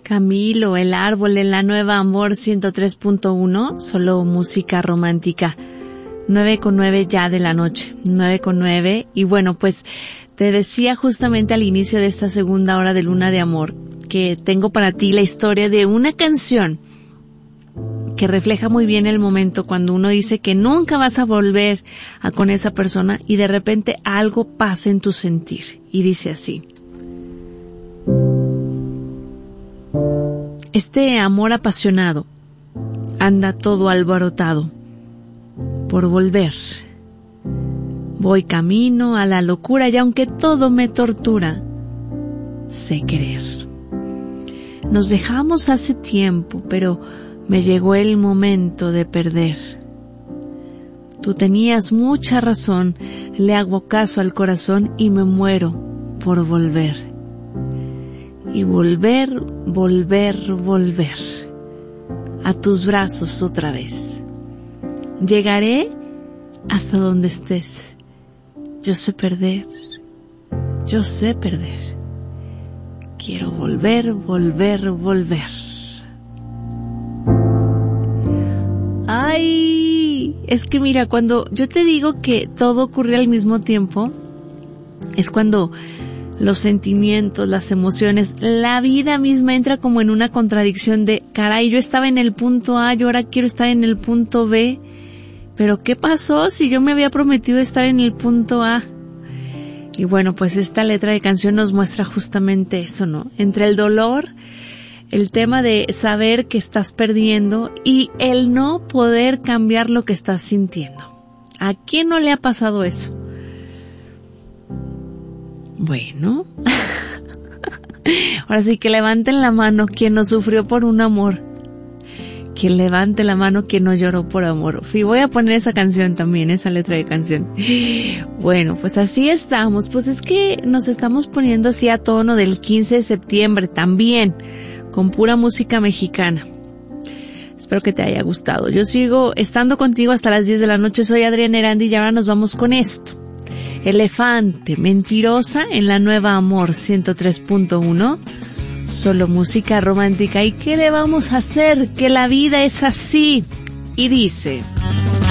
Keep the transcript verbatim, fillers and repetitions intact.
Camilo, El Árbol en la Nueva Amor ciento tres punto uno, solo música romántica. Nueve con nueve ya de la noche, nueve con nueve. Y bueno, pues te decía justamente al inicio de esta segunda hora de Luna de Amor que tengo para ti la historia de una canción que refleja muy bien el momento cuando uno dice que nunca vas a volver a con esa persona y de repente algo pasa en tu sentir. Y dice así: este amor apasionado anda todo alborotado por volver. Voy camino a la locura y aunque todo me tortura, sé querer. Nos dejamos hace tiempo, pero me llegó el momento de perder. Tú tenías mucha razón, le hago caso al corazón y me muero por volver. Y volver, volver, volver a tus brazos otra vez. Llegaré hasta donde estés. Yo sé perder, yo sé perder. Quiero volver, volver, volver. Ay, es que mira, cuando yo te digo que todo ocurre al mismo tiempo, es cuando los sentimientos, las emociones, la vida misma entra como en una contradicción de, caray, yo estaba en el punto A y ahora quiero estar en el punto B, pero ¿qué pasó si yo me había prometido estar en el punto A? Y bueno, pues esta letra de canción nos muestra justamente eso, ¿no? Entre el dolor, el tema de saber que estás perdiendo y el no poder cambiar lo que estás sintiendo. ¿A quién no le ha pasado eso? Bueno, ahora sí que levanten la mano quien no sufrió por un amor. Quien levante la mano quien no lloró por amor. Y voy a poner esa canción también, esa letra de canción. Bueno, pues así estamos. Pues es que nos estamos poniendo así a tono del quince de septiembre también, con pura música mexicana. Espero que te haya gustado. Yo sigo estando contigo hasta las diez de la noche. Soy Adriana Erandi y ahora nos vamos con esto. Elefante, Mentirosa en la Nueva Amor ciento tres punto uno. Solo música romántica. ¿Y qué le vamos a hacer? Que la vida es así. Y dice...